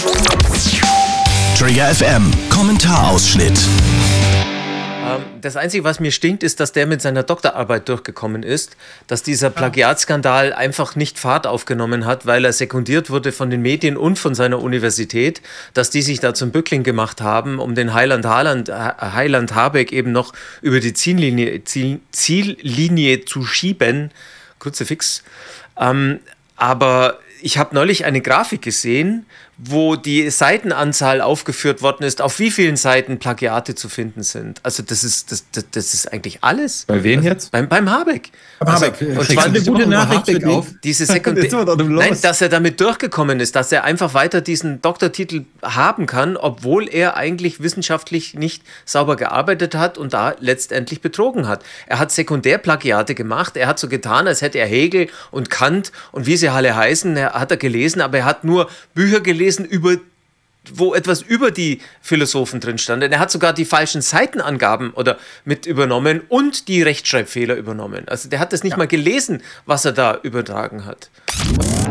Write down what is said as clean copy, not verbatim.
Trigger FM Kommentarausschnitt. Das Einzige, was mir stinkt, ist, dass der mit seiner Doktorarbeit durchgekommen ist, dass dieser Plagiatskandal einfach nicht Fahrt aufgenommen hat, weil er sekundiert wurde von den Medien und von seiner Universität, dass die sich da zum Bückling gemacht haben, um den Heiland Habeck eben noch über die Ziellinie zu schieben. Kruzifix. Aber ich habe neulich eine Grafik gesehen, wo die Seitenanzahl aufgeführt worden ist, auf wie vielen Seiten Plagiate zu finden sind. Also das ist eigentlich alles. Bei wem jetzt? Beim Habeck. Habeck. Und zwar eine gute Nachricht für dich. Diese Nein, dass er damit durchgekommen ist, dass er einfach weiter diesen Doktortitel haben kann, obwohl er eigentlich wissenschaftlich nicht sauber gearbeitet hat und da letztendlich betrogen hat. Er hat Sekundärplagiate gemacht, er hat so getan, als hätte er Hegel und Kant und wie sie alle heißen, hat er gelesen, aber er hat nur Bücher gelesen, wo etwas über die Philosophen drin stand. Er hat sogar die falschen Seitenangaben oder mit übernommen und die Rechtschreibfehler übernommen. Also der hat das nicht mal gelesen, was er da übertragen hat.